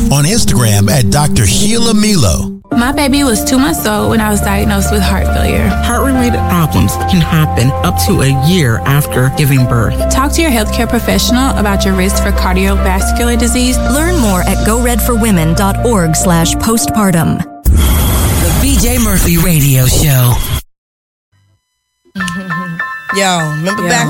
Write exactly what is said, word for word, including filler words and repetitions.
On Instagram at Doctor Sheila Milo. My baby was two months old when I was diagnosed with heart failure. Heart-related problems can happen up to a year after giving birth. Talk to your healthcare professional about your risk for cardiovascular disease. Learn more at go red for women dot org slash postpartum. The B J Murphy Radio Show. Yo, remember Yo. back